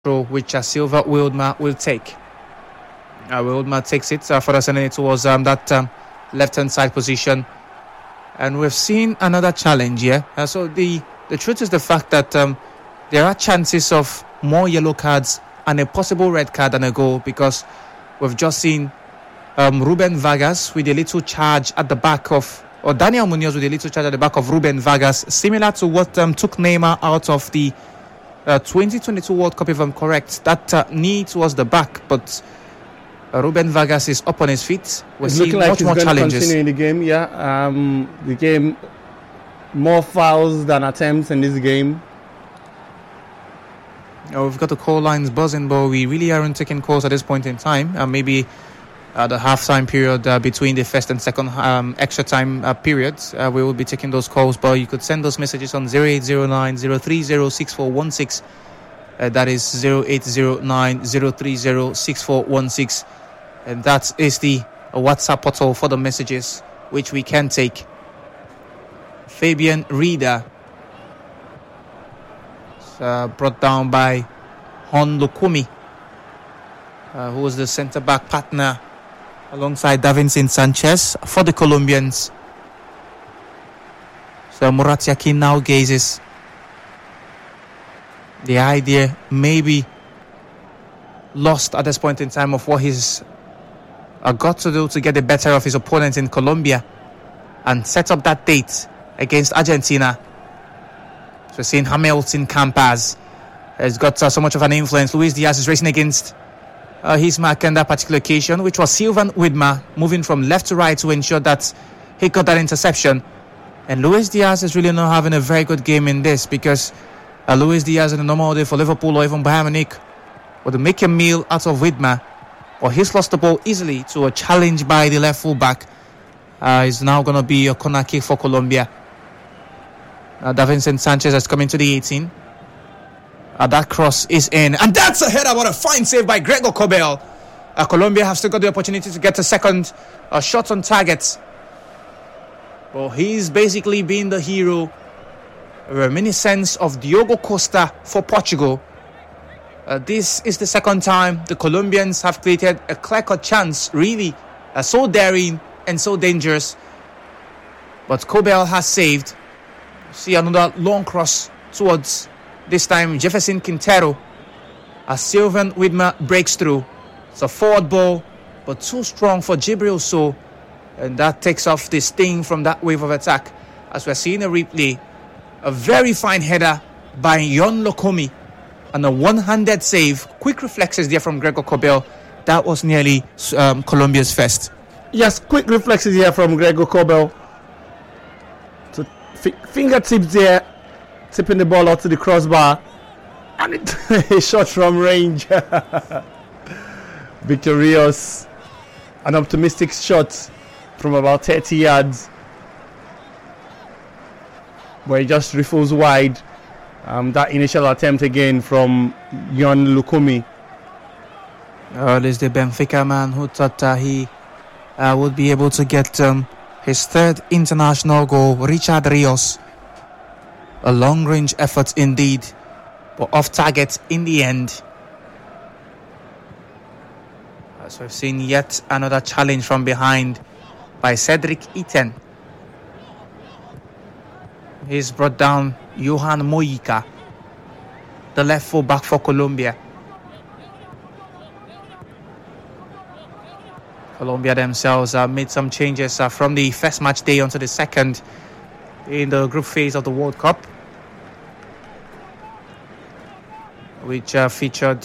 throw which Silva Wildma will take. Wildma takes it, further sending it towards that left-hand side position. And we've seen another challenge here. So the truth is the fact that there are chances of more yellow cards and a possible red card and a goal, because we've just seen Ruben Vargas with a little charge at the back of, or Daniel Munoz with a little charge at the back of Ruben Vargas, similar to what took Neymar out of the 2022 World Cup, if I'm correct. That knee towards the back, but Ruben Vargas is up on his feet. We're seeing like much more challenges. Continue in the game, the game, more fouls than attempts in this game. We've got the call lines buzzing, but we really aren't taking calls at this point in time. Maybe the half-time period between the first and second extra time periods, we will be taking those calls. But you could send those messages on 0809 030 6416. That is 0809 030 6416. And that is the WhatsApp portal for the messages which we can take. Fabian Reeder, brought down by Hon Lukumi, who was the centre-back partner alongside Davinson Sanchez for the Colombians. So Murat Yakin now gazes. The idea may be lost at this point in time of what he's got to do to get the better of his opponent in Colombia and set up that date against Argentina. So we're seeing Hamilton Campas has got so much of an influence. Luis Diaz is racing against his mark on that particular occasion, which was Sylvain Widmer, moving from left to right to ensure that he got that interception. And Luis Diaz is really not having a very good game in this, because Luis Diaz in a normal day for Liverpool or even Bayern Munich would make a meal out of Widmer, but he's lost the ball easily to a challenge by the left fullback. It's now going to be a corner kick for Colombia. Davinson Sanchez has come into the 18. That cross is in, and that's a header. What a fine save by Gregor Kobel. Colombia have still got the opportunity to get a second shot on target. Well, he's basically been the hero, a reminiscence of Diogo Costa for Portugal. This is the second time the Colombians have created a clear-cut chance, really so daring and so dangerous. But Kobel has saved. See another long cross towards, this time, Jefferson Quintero, as Sylvain Widmer breaks through. It's a forward ball, but too strong for Jibril Sow, and that takes off the sting from that wave of attack. As we're seeing a replay, a very fine header by Yon Lokomi, and a one-handed save. Quick reflexes there from Gregor Kobel. That was nearly Colombia's first. Yes, quick reflexes here from Gregor Kobel. So fingertips there, tipping the ball out to the crossbar, and a shot from range. Victorious, an optimistic shot from about 30 yards, where he just riffles wide. That initial attempt again from Yon Lukumi. It is the Benfica man who thought he would be able to get his third international goal, Richard Rios. A long-range effort indeed, but off target in the end. As we've seen yet another challenge from behind by Cedric Itten. He's brought down Johan Mojica, the left full back for Colombia. Colombia themselves made some changes from the first match day onto the second in the group phase of the World Cup, which featured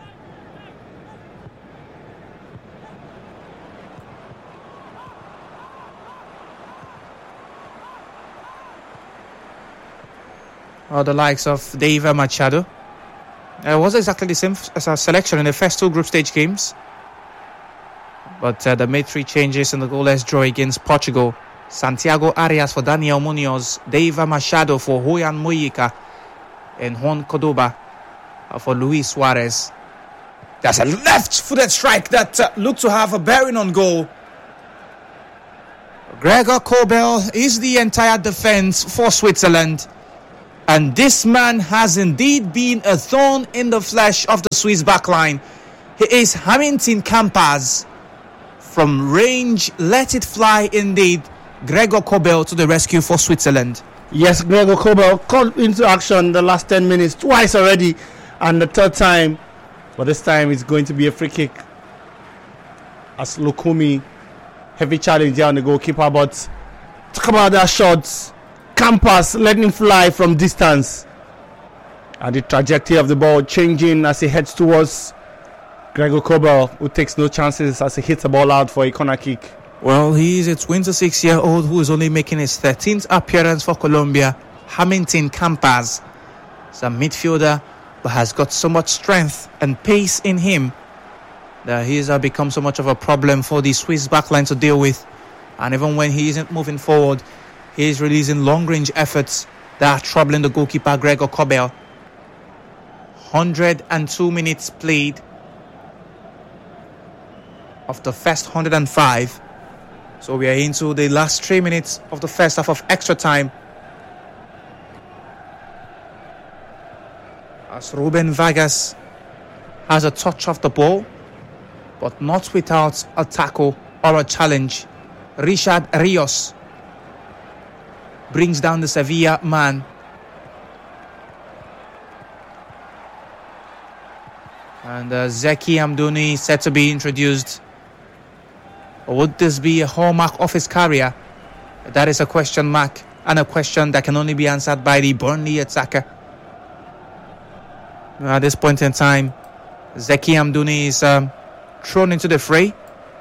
the likes of Deiva Machado. It was exactly the same as our selection in the first two group stage games, but they made three changes in the goalless draw against Portugal. Santiago Arias for Daniel Munoz, Deiva Machado for Johan Mojica, and Juan Cordoba for Luis Suarez. That's a left-footed strike that looked to have a bearing on goal. Gregor Kobel is the entire defense for Switzerland. And this man has indeed been a thorn in the flesh of the Swiss backline. He is Hamilton Campaz. From range, let it fly indeed. Gregor Kobel to the rescue for Switzerland. Yes, Gregor Kobel called into action the last 10 minutes twice already, and the third time, but this time it's going to be a free kick as Lukumi, heavy challenge there on the goalkeeper, but talk about that shots. Campus letting him fly from distance, and the trajectory of the ball changing as he heads towards Gregor Kobel, who takes no chances as he hits the ball out for a corner kick. Well, he is a 26-year-old who is only making his 13th appearance for Colombia. Hamilton Campaz is a midfielder but has got so much strength and pace in him that he has become so much of a problem for the Swiss backline to deal with. And even when he isn't moving forward, he is releasing long-range efforts that are troubling the goalkeeper Gregor Kobel. 102 minutes played of the first 105. So we are into the last 3 minutes of the first half of extra time. As Ruben Vargas has a touch of the ball, but not without a tackle or a challenge. Richard Rios brings down the Sevilla man. And Zeki Amdouni set to be introduced. Would this be a hallmark of his career? That is a question mark, and a question that can only be answered by the Burnley attacker. At this point in time, Zeki Amdouni is thrown into the fray.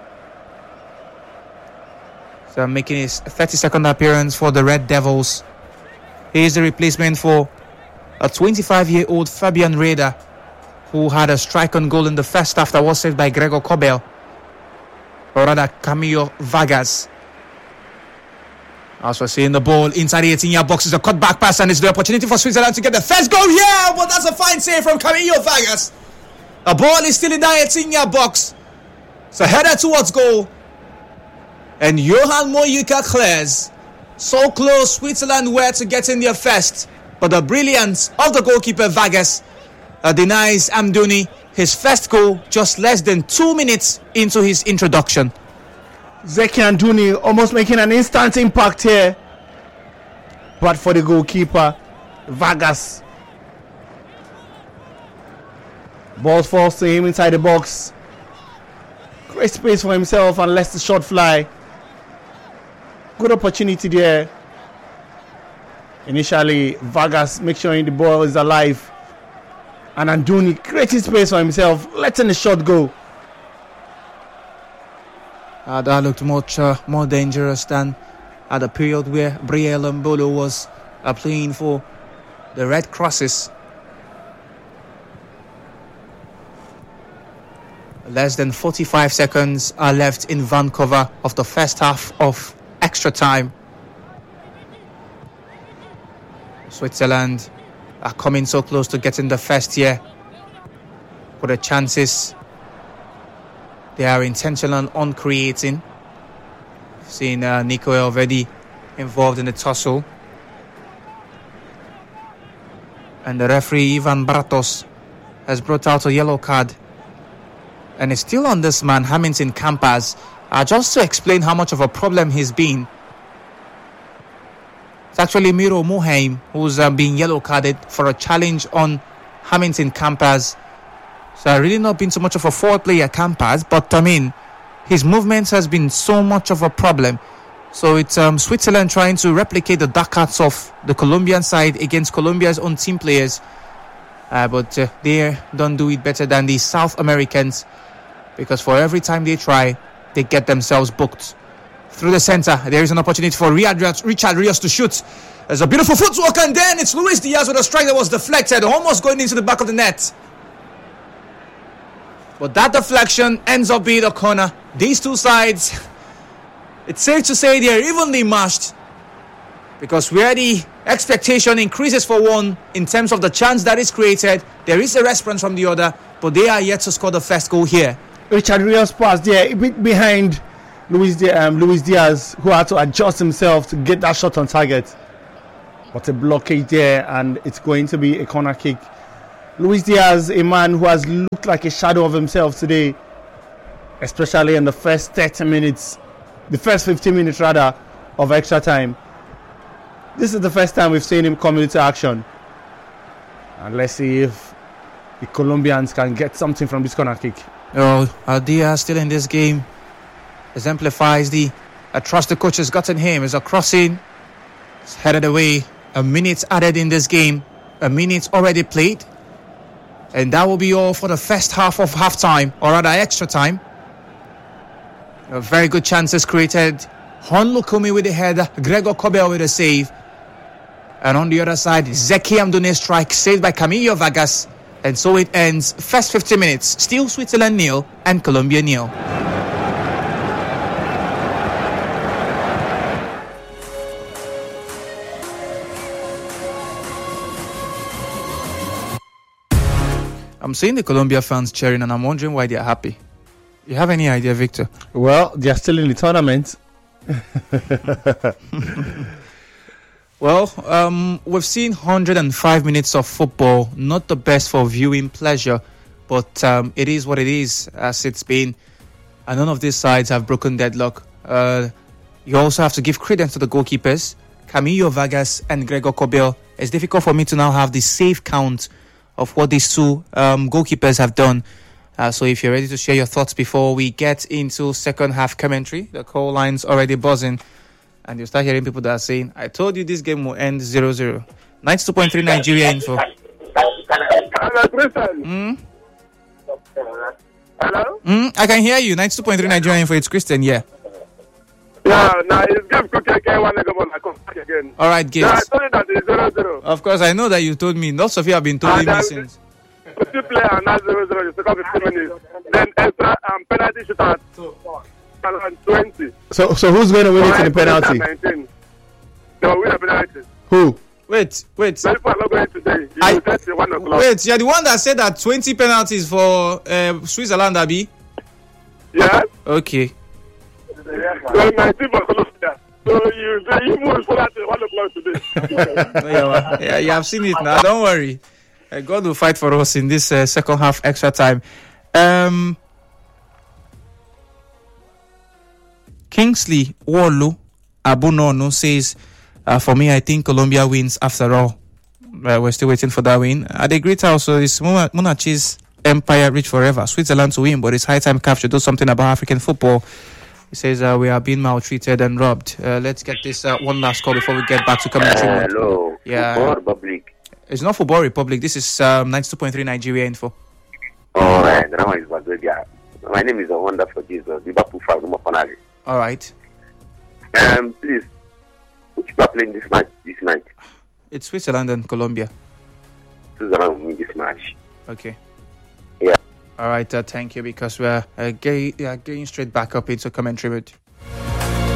So making his 32nd appearance for the Red Devils. He is the replacement for a 25-year-old Fabian Reda, who had a strike on goal in the first half that was saved by Gregor Kobel. Or rather, Camilo Vargas. As we're seeing the ball inside the 18-yard box, is a cut back pass, and it's the opportunity for Switzerland to get the first goal here. But that's a fine save from Camilo Vargas. The ball is still in the 18-yard box. It's a header towards goal. And Johan Moyuka clears. So close Switzerland were to getting their first. But the brilliance of the goalkeeper Vargas denies Amdouni his first goal just less than 2 minutes into his introduction. Zeki Amdouni almost making an instant impact here, but for the goalkeeper Vargas, ball falls to him inside the box. Great space for himself and lets the shot fly. Good opportunity there. Initially Vargas makes sure the ball is alive, and Amdouni creating space for himself, letting the shot go. That looked much more dangerous than at the period where Brielle Mbolo was playing for the Red Crosses. Less than 45 seconds are left in Vancouver of the first half of extra time. Switzerland are coming so close to getting the first here. But the chances they are intentional on creating. Seeing Nico already involved in the tussle. And the referee Ivan Bratos has brought out a yellow card. And it's still on this man, Hamilton Campaz. Just to explain how much of a problem he's been. It's actually Miro Moheim who's being yellow carded for a challenge on Hamilton Campaz. So really not been so much of a forward player, Campaz, but I mean, his movements has been so much of a problem. So it's Switzerland trying to replicate the dark arts of the Colombian side against Colombia's own team players. But they don't do it better than the South Americans, because for every time they try, they get themselves booked. Through the center, there is an opportunity for Richard Rios to shoot. There's a beautiful footwork, and then it's Luis Diaz with a strike that was deflected, almost going into the back of the net. But that deflection ends up being a corner. These two sides, it's safe to say they're evenly matched, because where the expectation increases for one in terms of the chance that is created, there is a response from the other, but they are yet to score the first goal here. Richard Rios passed there a bit behind Luis Diaz, who had to adjust himself to get that shot on target. But a blockade there, and it's going to be a corner kick. Luis Diaz, a man who has looked like a shadow of himself today, especially in the first 30 minutes, the first 15 minutes rather, of extra time. This is the first time we've seen him come into action. And let's see if the Colombians can get something from this corner kick. Oh, Diaz still in this game exemplifies the trust the coach has gotten him. Is a crossing, it's headed away. A minute added in this game, a minute already played, and that will be all for the first half of halftime, or rather extra time. Very good chances created. Hon Lukumi with the header, Gregor Kobel with a save, and on the other side, Zeki Amdoune's strike saved by Camilo Vargas, and so it ends. First 50 minutes, still Switzerland 0 and Colombia 0. I'm seeing the Colombia fans cheering, and I'm wondering why they're happy. You have any idea, Victor? Well, they're still in the tournament. Well, we've seen 105 minutes of football. Not the best for viewing pleasure, but it is what it is, as it's been. And none of these sides have broken deadlock. You also have to give credence to the goalkeepers, Camilo Vargas and Gregor Kobel. It's difficult for me to now have the safe count of what these two goalkeepers have done. So if you're ready to share your thoughts before we get into second half commentary, the call line's already buzzing, and you start hearing people that are saying, I told you this game will end 0-0. 92.3 Nigeria info. Hello, Christian. Hello? I can hear you. 92.3 Nigeria info. It's Christian, yeah. Yeah, now it's game cooking again. One leg on, I come back again. All right, Gates. Yeah, I told you that it's 0-0. Of course, I know that you told me. Lots of you have been telling me since. Two player and now 0-0, the second 15 minutes. Then extra penalty shootout. Around 20. So who's going to win it in the penalty? 19. They will win the penalty. Who? Wait. Many people are not going today. You will get the 1 o'clock. Wait, you're the one that said that 20 penalties for Switzerland, Abi? Yes? Okay. So 19 for Colombia. So you move for that 1 o'clock today. Yeah, you have seen it now. Don't worry. God will fight for us in this second half extra time. Kingsley Wolu Abunono says, for me, I think Colombia wins after all. We're still waiting for that win. At the great house, so is Munachi's empire reach forever? Switzerland to win, but it's high time CAF should do something about African football. He says we are being maltreated and robbed. Let's get this one last call before we get back to commentary. Hello. Yeah. Football Republic. It's not Football Republic. This is 92.3 Nigeria info. All right. My name is Wonder for Jesus. Liverpool fan, Rumokonari. All right. Please, which people are playing this night? It's Switzerland and Colombia. Switzerland will win this match. Okay. Yeah. All right. Thank you, because we're going straight back up into commentary mode.